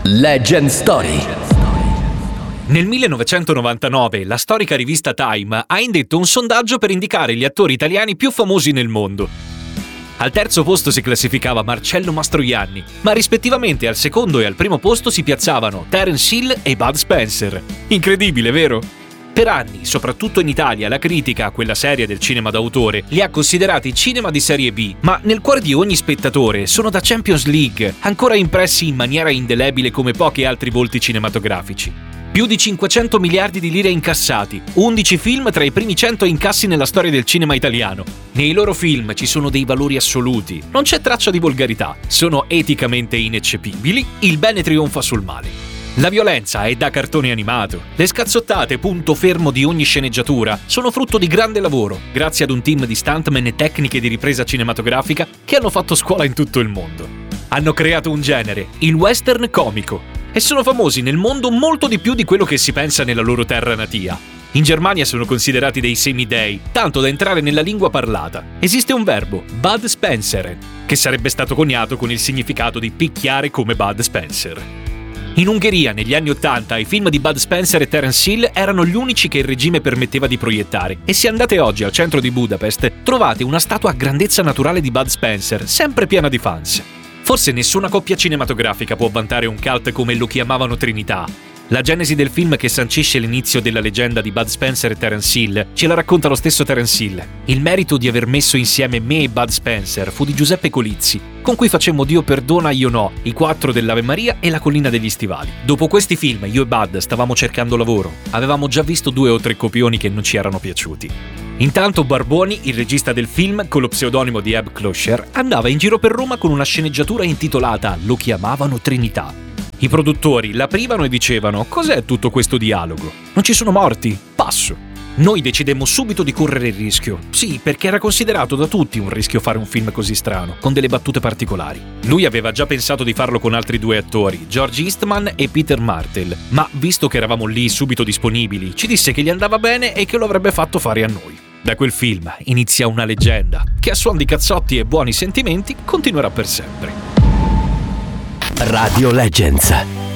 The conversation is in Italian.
Legend Story. Nel 1999 la storica rivista Time ha indetto un sondaggio per indicare gli attori italiani più famosi nel mondo. Al terzo posto si classificava Marcello Mastroianni, ma rispettivamente al secondo e al primo posto si piazzavano Terence Hill e Bud Spencer. Incredibile, vero? Per anni, soprattutto in Italia, la critica, quella seria del cinema d'autore, li ha considerati cinema di serie B, ma nel cuore di ogni spettatore sono da Champions League, ancora impressi in maniera indelebile come pochi altri volti cinematografici. Più di 500 miliardi di lire incassati, 11 film tra i primi 100 incassi nella storia del cinema italiano. Nei loro film ci sono dei valori assoluti, non c'è traccia di volgarità, sono eticamente ineccepibili, il bene trionfa sul male. La violenza è da cartone animato. Le scazzottate, punto fermo di ogni sceneggiatura, sono frutto di grande lavoro, grazie ad un team di stuntman e tecniche di ripresa cinematografica che hanno fatto scuola in tutto il mondo. Hanno creato un genere, il western comico, e sono famosi nel mondo molto di più di quello che si pensa nella loro terra natia. In Germania sono considerati dei semidei, tanto da entrare nella lingua parlata. Esiste un verbo, Bud Spencer, che sarebbe stato coniato con il significato di picchiare come Bud Spencer. In Ungheria, negli anni '80, i film di Bud Spencer e Terence Hill erano gli unici che il regime permetteva di proiettare, e se andate oggi al centro di Budapest, trovate una statua a grandezza naturale di Bud Spencer, sempre piena di fans. Forse nessuna coppia cinematografica può vantare un cult come Lo chiamavano Trinità. La genesi del film che sancisce l'inizio della leggenda di Bud Spencer e Terence Hill ce la racconta lo stesso Terence Hill. Il merito di aver messo insieme me e Bud Spencer fu di Giuseppe Colizzi, con cui facemmo Dio perdona io no, I quattro dell'Ave Maria e La collina degli stivali. Dopo questi film io e Bud stavamo cercando lavoro, avevamo già visto 2 o 3 copioni che non ci erano piaciuti. Intanto Barboni, il regista del film, con lo pseudonimo di Eb Kloscher, andava in giro per Roma con una sceneggiatura intitolata Lo chiamavano Trinità. I produttori l'aprivano e dicevano: cos'è tutto questo dialogo? Non ci sono morti? Passo. Noi decidemmo subito di correre il rischio. Sì, perché era considerato da tutti un rischio fare un film così strano, con delle battute particolari. Lui aveva già pensato di farlo con altri 2 attori, George Eastman e Peter Martell, ma visto che eravamo lì subito disponibili, ci disse che gli andava bene e che lo avrebbe fatto fare a noi. Da quel film inizia una leggenda, che a suon di cazzotti e buoni sentimenti continuerà per sempre. Radio Legends.